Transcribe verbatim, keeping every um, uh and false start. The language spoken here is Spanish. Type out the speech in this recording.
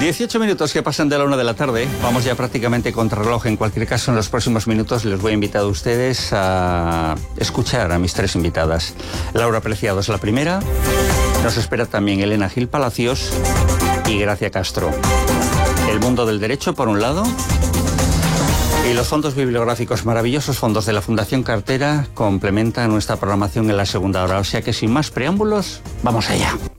dieciocho minutos que pasan de la una de la tarde. Vamos ya prácticamente contra reloj. En cualquier caso, en los próximos minutos les voy a invitar a ustedes a escuchar a mis tres invitadas. Laura Preciado es la primera. Nos espera también Elena Gil Palacios y Gracia Castro. El mundo del derecho, por un lado, y los fondos bibliográficos, maravillosos fondos de la Fundación Cartera, complementan nuestra programación en la segunda hora. O sea que sin más preámbulos, vamos allá.